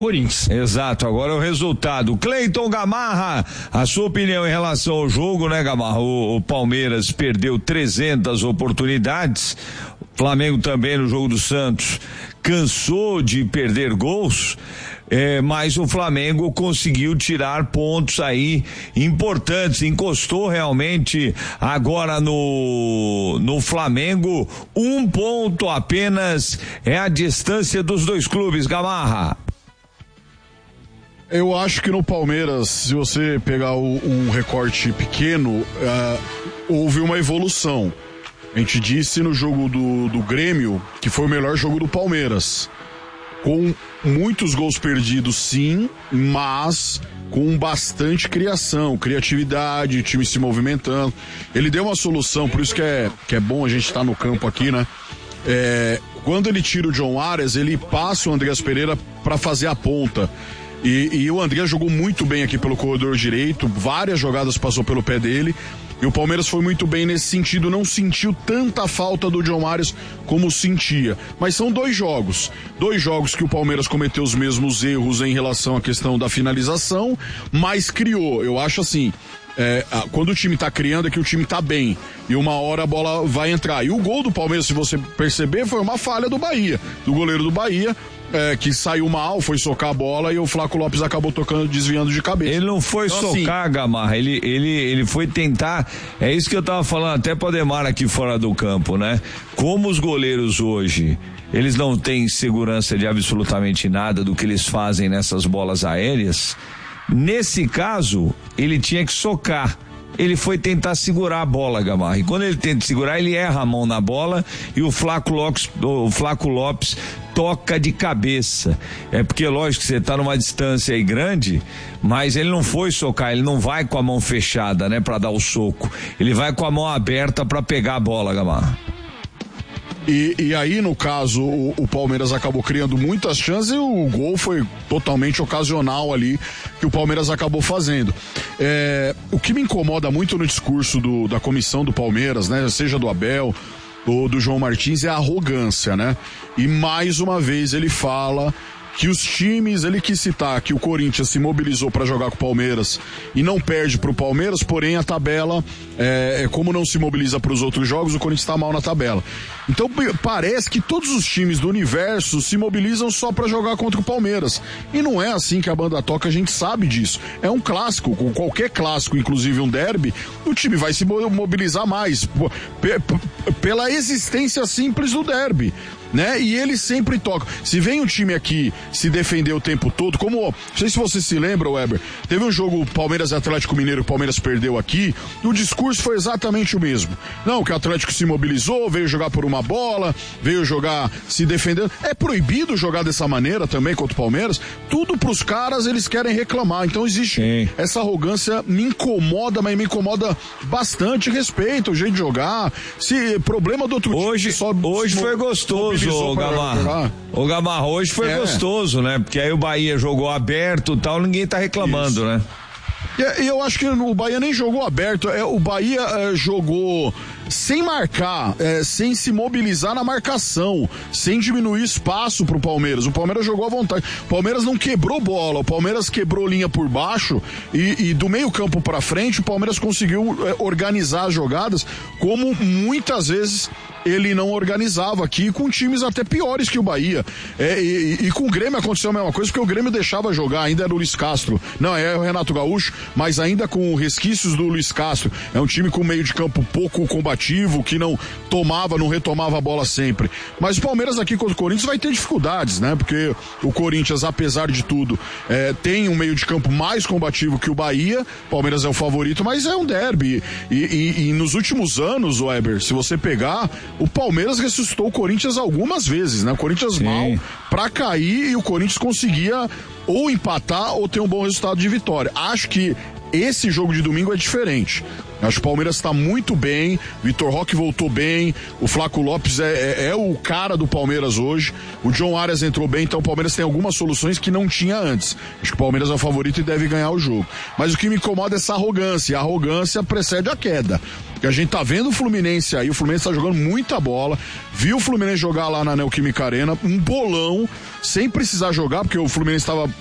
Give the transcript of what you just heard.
Corinthians. Exato, agora é o resultado. Cleiton Gamarra, a sua opinião em relação ao jogo, né, Gamarra? O Palmeiras perdeu 300 oportunidades, Flamengo também no jogo do Santos cansou de perder gols, mas o Flamengo conseguiu tirar pontos aí importantes, encostou realmente agora no Flamengo, 1 ponto apenas é a distância dos dois clubes, Gamarra. Eu acho que no Palmeiras, se você pegar um recorte pequeno, houve uma evolução. A gente disse no jogo do Grêmio que foi o melhor jogo do Palmeiras. Com muitos gols perdidos, sim, mas com bastante criação, criatividade, o time se movimentando. Ele deu uma solução, por isso que é bom a gente estar no campo aqui, né? Quando ele tira o John Arias, ele passa o Andreas Pereira para fazer a ponta. E o André jogou muito bem aqui pelo corredor direito, várias jogadas passou pelo pé dele, e o Palmeiras foi muito bem nesse sentido, não sentiu tanta falta do John Arias como sentia. Mas são dois jogos que o Palmeiras cometeu os mesmos erros em relação à questão da finalização, mas criou. Eu acho assim, quando o time tá criando é que o time tá bem, e uma hora a bola vai entrar. E o gol do Palmeiras, se você perceber, foi uma falha do Bahia, do goleiro do Bahia, que saiu mal, foi socar a bola e o Flaco Lopes acabou tocando, desviando de cabeça. Ele não foi então, socar, assim, Gamarra, ele foi tentar, é isso que eu tava falando até pro Ademar aqui fora do campo, né? Como os goleiros hoje, eles não têm segurança de absolutamente nada do que eles fazem nessas bolas aéreas, nesse caso, ele tinha que socar. Ele foi tentar segurar a bola, Gamarra, e quando ele tenta segurar, ele erra a mão na bola e o Flaco Lopes toca de cabeça. É porque, lógico, que você tá numa distância aí grande, mas ele não foi socar, ele não vai com a mão fechada, né, pra dar o soco. Ele vai com a mão aberta pra pegar a bola, Gamarra. E aí, no caso, o Palmeiras acabou criando muitas chances e o gol foi totalmente ocasional ali que o Palmeiras acabou fazendo. O que me incomoda muito no discurso da comissão do Palmeiras, né, seja do Abel ou do João Martins, é a arrogância, né? E mais uma vez ele fala que os times, ele quis citar que o Corinthians se mobilizou para jogar com o Palmeiras e não perde pro Palmeiras, porém a tabela, como não se mobiliza para os outros jogos, o Corinthians está mal na tabela. Então parece que todos os times do universo se mobilizam só para jogar contra o Palmeiras. E não é assim que a banda toca, a gente sabe disso. É um clássico, com qualquer clássico, inclusive um derby, o time vai se mobilizar mais pela existência simples do derby, né? E eles sempre tocam. Se vem um time aqui se defender o tempo todo, como, não sei se você se lembra, Weber, teve um jogo Palmeiras e Atlético Mineiro, o Palmeiras perdeu aqui, e o discurso foi exatamente o mesmo. Não, que o Atlético se mobilizou, veio jogar por uma bola, veio jogar se defendendo. É proibido jogar dessa maneira também contra o Palmeiras. Tudo pros caras, eles querem reclamar. Então existe essa arrogância, me incomoda, mas me incomoda bastante. Respeito o jeito de jogar. Se problema do outro time só hoje foi gostoso, ô Gamarra. Ô Gamarra, hoje foi gostoso, né? Porque aí o Bahia jogou aberto e tal, ninguém tá reclamando, né? E eu acho que o Bahia nem jogou aberto, o Bahia jogou sem marcar, sem se mobilizar na marcação, sem diminuir espaço pro Palmeiras. O Palmeiras jogou à vontade. O Palmeiras não quebrou bola, o Palmeiras quebrou linha por baixo e do meio campo pra frente o Palmeiras conseguiu organizar as jogadas como muitas vezes ele não organizava aqui, com times até piores que o Bahia. E com o Grêmio aconteceu a mesma coisa, porque o Grêmio deixava jogar, ainda era o Luiz Castro. Não, é o Renato Gaúcho, mas ainda com resquícios do Luiz Castro. É um time com meio de campo pouco combativo, que não retomava a bola sempre. Mas o Palmeiras aqui contra o Corinthians vai ter dificuldades, né? Porque o Corinthians, apesar de tudo, tem um meio de campo mais combativo que o Bahia. O Palmeiras é o favorito, mas é um derby. E nos últimos anos, Weber, se você pegar, o Palmeiras ressuscitou o Corinthians algumas vezes, né? O Corinthians mal pra cair e o Corinthians conseguia ou empatar ou ter um bom resultado de vitória. Acho que esse jogo de domingo é diferente. Acho que o Palmeiras está muito bem, Vitor Roque voltou bem, o Flaco Lopes é o cara do Palmeiras hoje, o John Arias entrou bem, então o Palmeiras tem algumas soluções que não tinha antes. Acho que o Palmeiras é o favorito e deve ganhar o jogo. Mas o que me incomoda é essa arrogância, e a arrogância precede a queda. Porque a gente tá vendo o Fluminense aí, o Fluminense tá jogando muita bola, viu o Fluminense jogar lá na Neoquímica Arena, um bolão, sem precisar jogar, porque o Fluminense estava